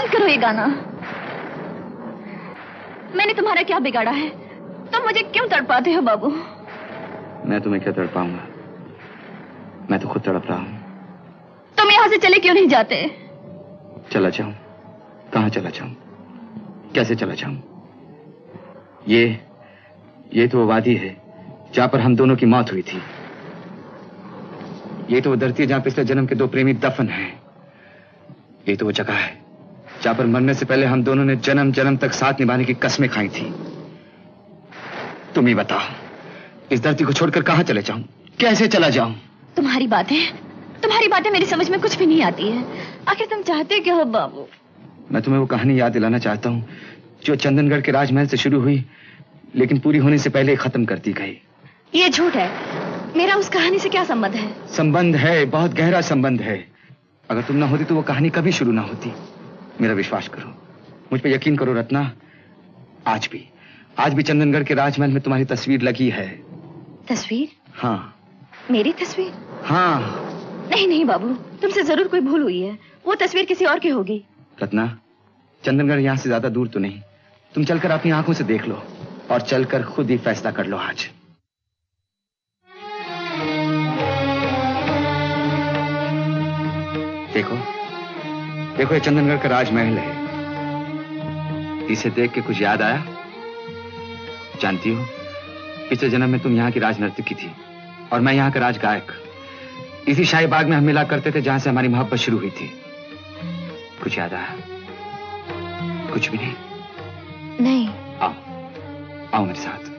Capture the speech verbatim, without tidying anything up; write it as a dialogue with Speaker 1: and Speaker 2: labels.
Speaker 1: बंद करो ये गाना। मैंने तुम्हारा क्या बिगाड़ा है? तुम मुझे क्यों तड़पाते हो बाबू?
Speaker 2: मैं तुम्हें क्या तड़पाऊंगा? मैं तो खुद तड़प रहा हूं।
Speaker 1: तुम यहां से चले क्यों नहीं जाते?
Speaker 2: चला जाऊं? कहां चला जाऊं? कैसे चला जाऊं? ये ये तो वो वादी है जहां पर हम दोनों की मौत हुई थी। ये तो वो धरती है जहां पिछले जन्म के दो प्रेमी दफन हैं। ये तो वो जगह है जहां पर मरने से पहले हम दोनों ने जन्म जन्म तक साथ निभाने की कस्में खाई थी। तुम ही बताओ, इस धरती को छोड़कर कहां चले जाऊं? कैसे चला जाऊं?
Speaker 1: तुम्हारी बातें तुम्हारी बातें मेरी समझ में कुछ भी नहीं आती है। आखिर तुम चाहते क्या हो बाबू?
Speaker 2: मैं तुम्हें वो कहानी याद दिलाना चाहता हूं जो चंदनगढ़ के राजमहल से शुरू हुई लेकिन पूरी होने से पहले खत्म कर दी गई।
Speaker 1: ये झूठ है। मेरा उस कहानी से क्या संबंध है?
Speaker 2: संबंध है, बहुत गहरा संबंध है। अगर तुम ना होती तो वो कहानी कभी शुरू ना होती। मेरा विश्वास करो, मुझ पे यकीन करो रत्ना। आज भी आज भी चंदनगढ़ के राजमहल में तुम्हारी तस्वीर लगी है।
Speaker 1: तस्वीर?
Speaker 2: हाँ।
Speaker 1: मेरी तस्वीर?
Speaker 2: हाँ।
Speaker 1: नहीं नहीं बाबू, तुमसे जरूर कोई भूल हुई है। वो तस्वीर किसी और की होगी।
Speaker 2: रत्ना, चंदनगढ़ यहां से ज्यादा दूर तो नहीं। तुम चलकर अपनी आंखों से देख लो और चलकर खुद ही फैसला कर लो आज। देखो देखो, ये चंदनगढ़ का राजमहल है। इसे देख के कुछ याद आया? जानती हो, पिछले जन्म में तुम यहाँ की राजनर्तकी थी और मैं यहाँ का राजगायक। इसी शाही बाग में हम मिला करते थे जहां से हमारी मोहब्बत शुरू हुई थी। कुछ याद आया? कुछ भी नहीं?
Speaker 1: नहीं।
Speaker 2: आओ आओ मेरे साथ।